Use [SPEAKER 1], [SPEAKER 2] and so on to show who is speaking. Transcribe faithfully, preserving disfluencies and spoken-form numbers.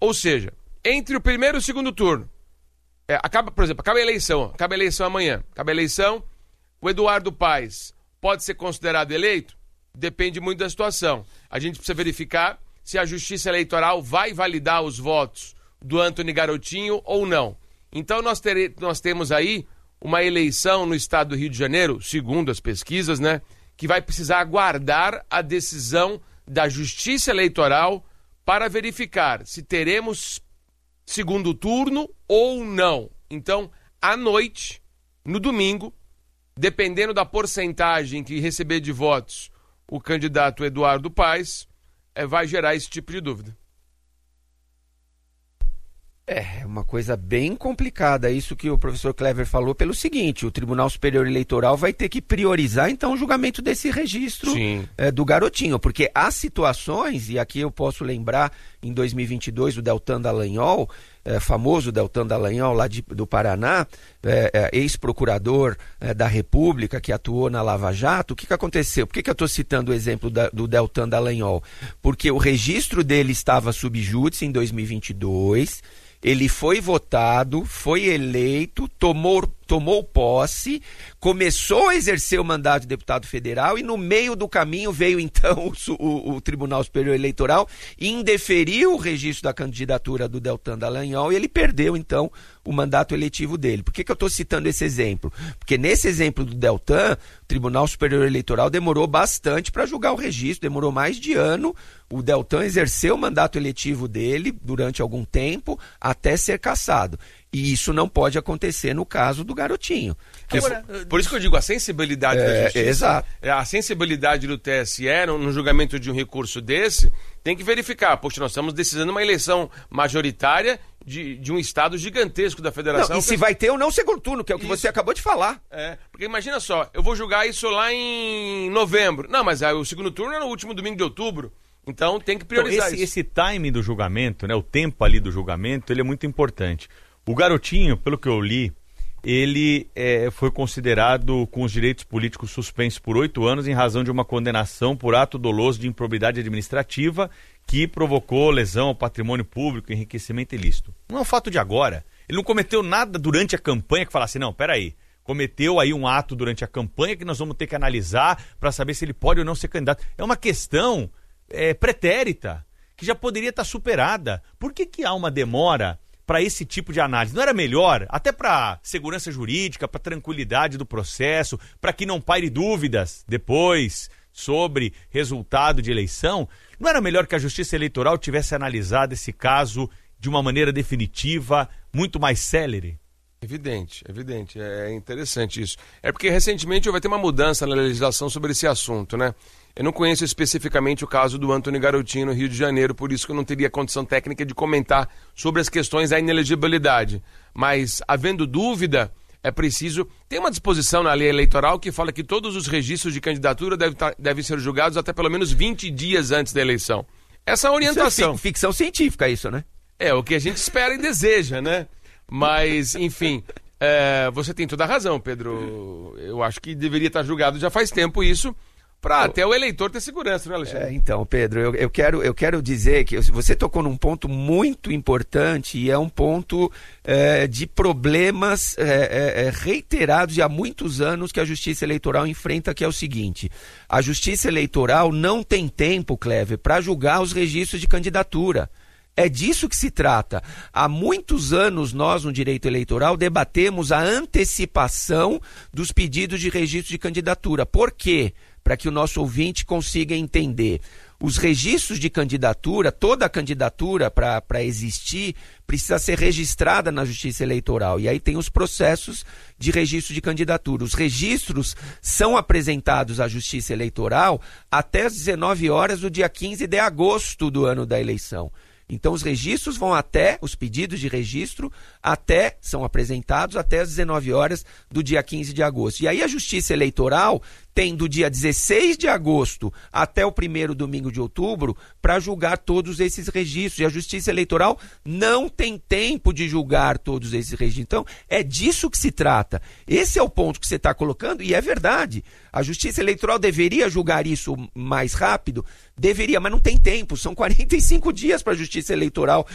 [SPEAKER 1] Ou seja, entre o primeiro e o segundo turno, é, acaba, por exemplo, acaba a eleição, acaba a eleição amanhã, acaba a eleição, o Eduardo Paes pode ser considerado eleito? Depende muito da situação. A gente precisa verificar se a Justiça Eleitoral vai validar os votos do Antony Garotinho ou não. Então nós, tere, nós temos aí uma eleição no estado do Rio de Janeiro, segundo as pesquisas, né, que vai precisar aguardar a decisão da Justiça Eleitoral para verificar se teremos segundo turno ou não. Então, à noite, no domingo, dependendo da porcentagem que receber de votos o candidato Eduardo Paes, é, vai gerar esse tipo de dúvida.
[SPEAKER 2] É uma coisa bem complicada, isso que o professor Clever falou, pelo seguinte: o Tribunal Superior Eleitoral vai ter que priorizar, então, o julgamento desse registro é, do Garotinho, porque há situações, e aqui eu posso lembrar, em dois mil e vinte e dois, o Deltan Dallagnol, é, famoso Deltan Dallagnol, lá de, do Paraná, é, é, ex-procurador é, da República, que atuou na Lava Jato. O que, que aconteceu? Por que, que eu estou citando o exemplo da, do Deltan Dallagnol? Porque o registro dele estava sub júdice em dois mil e vinte e dois, ele foi votado, foi eleito, tomou, tomou posse, começou a exercer o mandato de deputado federal e no meio do caminho veio então o, o, o Tribunal Superior Eleitoral e indeferiu o registro da candidatura do Deltan Dallagnol e ele perdeu então o mandato eletivo dele. Por que, que eu estou citando esse exemplo? Porque nesse exemplo do Deltan, o Tribunal Superior Eleitoral demorou bastante para julgar o registro, demorou mais de ano. O Deltan exerceu o mandato eletivo dele durante algum tempo até ser cassado. E isso não pode acontecer no caso do Garotinho.
[SPEAKER 1] Agora, por isso que eu digo, a sensibilidade
[SPEAKER 2] é,
[SPEAKER 1] da Justiça,
[SPEAKER 2] exato.
[SPEAKER 1] a sensibilidade do T S E no, no julgamento de um recurso desse, tem que verificar. Poxa, nós estamos decidindo uma eleição majoritária de, de um estado gigantesco da federação.
[SPEAKER 2] Não, e se vai ter ou não segundo turno, que é o que isso. Você acabou de falar.
[SPEAKER 1] É, porque imagina só, eu vou julgar isso lá em novembro. Não, mas aí, o segundo turno é no último domingo de outubro. Então tem que priorizar
[SPEAKER 3] então, esse,
[SPEAKER 1] isso.
[SPEAKER 3] Esse time do julgamento, né, o tempo ali do julgamento, ele é muito importante. O Garotinho, pelo que eu li, ele é, foi considerado com os direitos políticos suspensos por oito anos em razão de uma condenação por ato doloso de improbidade administrativa que provocou lesão ao patrimônio público e enriquecimento ilícito. Não é um fato de agora. Ele não cometeu nada durante a campanha que falasse, não, peraí, cometeu aí um ato durante a campanha que nós vamos ter que analisar para saber se ele pode ou não ser candidato. É uma questão é, pretérita, que já poderia estar superada. Por que que há uma demora para esse tipo de análise? Não era melhor, até para segurança jurídica, para tranquilidade do processo, para que não paire dúvidas depois sobre resultado de eleição, não era melhor que a Justiça Eleitoral tivesse analisado esse caso de uma maneira definitiva, muito mais célere?
[SPEAKER 1] Evidente, evidente, é interessante isso. É porque recentemente vai ter uma mudança na legislação sobre esse assunto, né? Eu não conheço especificamente o caso do Antony Garotinho no Rio de Janeiro, por isso que eu não teria condição técnica de comentar sobre as questões da inelegibilidade. Mas, havendo dúvida, é preciso... Tem uma disposição na lei eleitoral que fala que todos os registros de candidatura devem, tar... devem ser julgados até pelo menos vinte dias antes da eleição. Essa é a orientação.
[SPEAKER 2] Isso é ficção científica, isso, né?
[SPEAKER 1] É, o que a gente espera e deseja, né? Mas, enfim, é... você tem toda a razão, Pedro. Eu acho que deveria estar julgado já faz tempo isso, para até o eleitor ter segurança, né, Alexandre?
[SPEAKER 2] É, então, Pedro, eu, eu, quero, eu quero dizer que você tocou num ponto muito importante e é um ponto é, de problemas é, é, reiterados e há muitos anos que a Justiça Eleitoral enfrenta, que é o seguinte: a Justiça Eleitoral não tem tempo, Clever, para julgar os registros de candidatura. É disso que se trata. Há muitos anos nós, no direito eleitoral, debatemos a antecipação dos pedidos de registro de candidatura. Por quê? Para que o nosso ouvinte consiga entender. Os registros de candidatura, toda a candidatura para existir, precisa ser registrada na Justiça Eleitoral. E aí tem os processos de registro de candidatura. Os registros são apresentados à Justiça Eleitoral até as dezenove horas do dia quinze de agosto do ano da eleição. Então os registros vão até, os pedidos de registro, até, são apresentados até as dezenove horas do dia quinze de agosto. E aí a Justiça Eleitoral tem do dia dezesseis de agosto até o primeiro domingo de outubro para julgar todos esses registros. E a Justiça Eleitoral não tem tempo de julgar todos esses registros. Então é disso que se trata. Esse é o ponto que você está colocando e é verdade. A Justiça Eleitoral deveria julgar isso mais rápido? Deveria, mas não tem tempo. São quarenta e cinco dias para a Justiça Eleitoral